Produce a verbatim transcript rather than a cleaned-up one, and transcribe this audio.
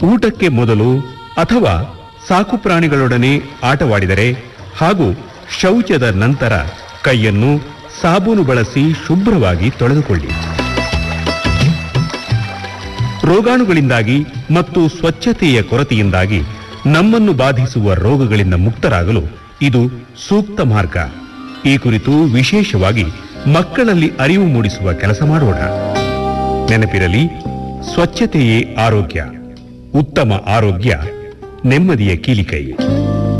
ಊಟಕ್ಕೆ ಮೊದಲು ಅಥವಾ ಸಾಕು ಪ್ರಾಣಿಗಳೊಡನೆ ಆಟವಾಡಿದರೆ ಹಾಗೂ ಶೌಚದ ನಂತರ ಕೈಯನ್ನು ಸಾಬೂನು ಬಳಸಿ ಶುಭ್ರವಾಗಿ ತೊಳೆದುಕೊಳ್ಳಿ. ರೋಗಾಣುಗಳಿಂದಾಗಿ ಮತ್ತು ಸ್ವಚ್ಛತೆಯ ಕೊರತೆಯಿಂದಾಗಿ ನಮ್ಮನ್ನು ಬಾಧಿಸುವ ರೋಗಗಳಿಂದ ಮುಕ್ತರಾಗಲು ಇದು ಸೂಕ್ತ ಮಾರ್ಗ. ಈ ಕುರಿತು ವಿಶೇಷವಾಗಿ ಮಕ್ಕಳಲ್ಲಿ ಅರಿವು ಮೂಡಿಸುವ ಕೆಲಸ ಮಾಡೋಣ. ನೆನಪಿರಲಿ, ಸ್ವಚ್ಛತೆಯೇ ಆರೋಗ್ಯ. ಉತ್ತಮ ಆರೋಗ್ಯ ನೆಮ್ಮದಿಯ ಕೀಲಿಕೈ.